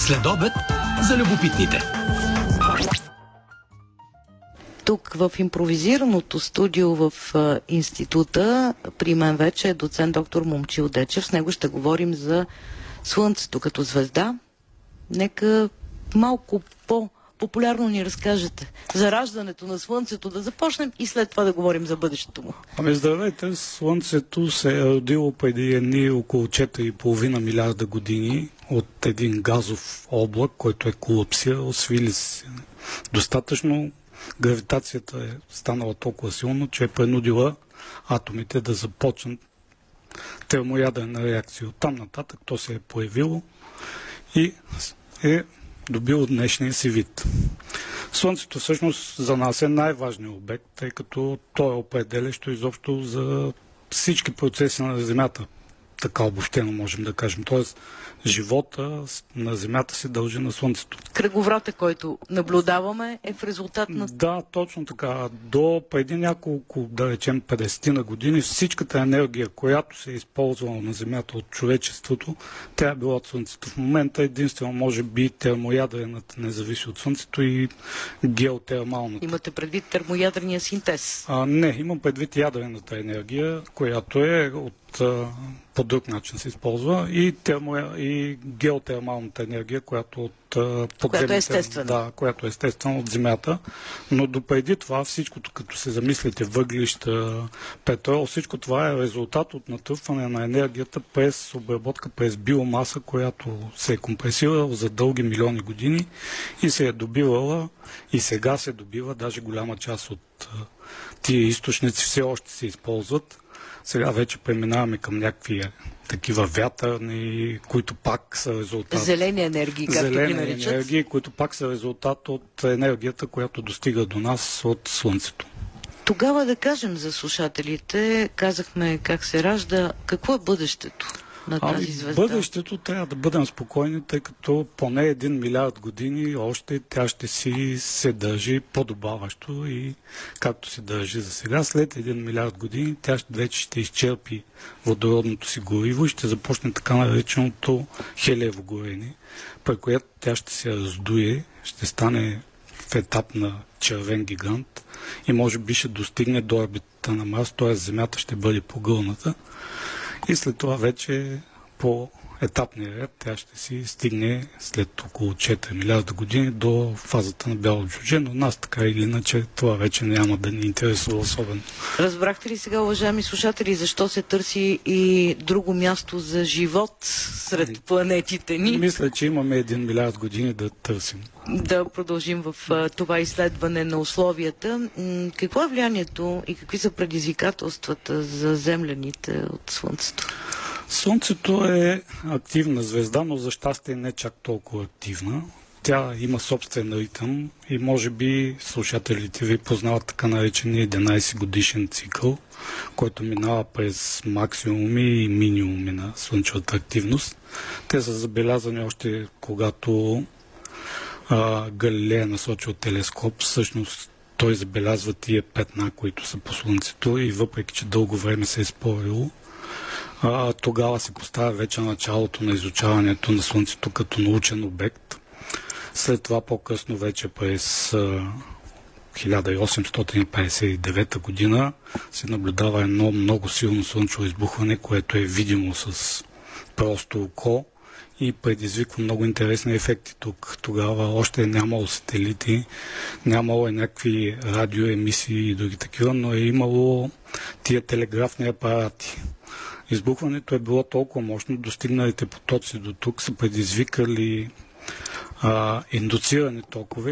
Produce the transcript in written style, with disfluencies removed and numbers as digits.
След обед за любопитните. Тук в импровизираното студио в института при мен вече е доцент доктор Момчил Дечев. С него ще говорим за Слънцето като звезда. Нека малко по-популярно ни разкажете за раждането на Слънцето, да започнем и след това да говорим за бъдещето му. Здравейте, Слънцето се е родило преди едни около 4,5 милиарда години от един газов облак, който е колапсирал, свили се достатъчно. Гравитацията е станала толкова силно, че е принудила атомите да започнат термоядрена реакция. Оттам нататък то се е появило и е добило днешния си вид. Слънцето всъщност за нас е най-важният обект, тъй като то е определящо изобщо за всички процеси на Земята. Така обобщено можем да кажем. Тоест, живота на Земята се дължи на Слънцето. Кръговрата, който наблюдаваме, е в резултат на... Да, точно така. До преди няколко, да речем, 50 на години, всичката енергия, която се е използвала на Земята от човечеството, тя е била от Слънцето. В момента единствено, може би, термоядрената не зависи от Слънцето и геотермалната. Имате предвид термоядрения синтез? Не, имам предвид ядрената енергия, която е по друг начин се използва и геотермалната енергия, която от подземните, която е естествена от Земята. Но допреди това всичкото, като се замислите, въглища, петрол, всичко това е резултат от натрупване на енергията през обработка, през биомаса, която се е компресирала за дълги милиони години и се е добивала и сега се добива, даже голяма част от тия източници все още се използват. Сега вече преминаваме към някакви такива вятърни, които пак са резултат... Зелени енергии, както ги наричат. Енергии, които пак са резултат от енергията, която достига до нас от Слънцето. Тогава да кажем за слушателите, казахме как се ражда, какво е бъдещето на тази звезда? Бъдещето трябва да бъдем спокойни, тъй като поне 1 милиард години още тя ще си се държи подобаващо и както се държи за сега. След 1 милиард години тя вече ще изчерпи водородното си гориво и ще започне така нареченото хелиево горене, при което тя ще се раздуе, ще стане в етап на червен гигант и може би ще достигне до орбитата на Марс, т.е. Земята ще бъде погълната. И след това вече по етапния ред тя ще си стигне след около 4 милиарда години до фазата на бяло джудже, но нас така или иначе това вече няма да ни интересува особено. Разбрахте ли сега, уважаеми слушатели, защо се търси и друго място за живот сред планетите ни? Мисля, че имаме 1 милиард години да търсим. Да продължим в това изследване на условията. Какво е влиянието и какви са предизвикателствата за земляните от Слънцето? Слънцето е активна звезда, но за щастие не чак толкова активна. Тя има собствен ритъм и може би слушателите ви познават така наречения 11 годишен цикъл, който минава през максимуми и минимуми на слънчевата активност. Те са забелязани още когато Галилей е насочил телескоп. Всъщност той забелязва тия петна, които са по Слънцето и въпреки, че дълго време се е спорило, тогава се поставя вече началото на изучаването на Слънцето като научен обект. След това по-късно вече през 1859 година се наблюдава едно много силно слънчево избухване, което е видимо с просто око и предизвиква много интересни ефекти тук. Тогава още е нямало сателити, нямало някакви радиоемисии и други такива, но е имало тия телеграфни апарати. Избухването е било толкова мощно, достигналите потоци до тук са предизвикали индуцирани токове